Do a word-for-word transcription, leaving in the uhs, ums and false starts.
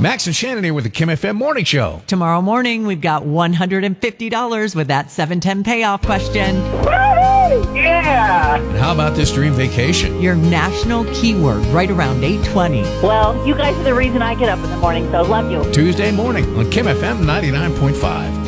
Max and Shannon here with the Kim F M Morning Show. Tomorrow morning, we've got one hundred fifty dollars with that seven ten payoff question. Yeah! And how about this dream vacation? Your national keyword right around eight twenty. Well, you guys are the reason I get up in the morning, so love you. Tuesday morning on Kim F M ninety-nine point five.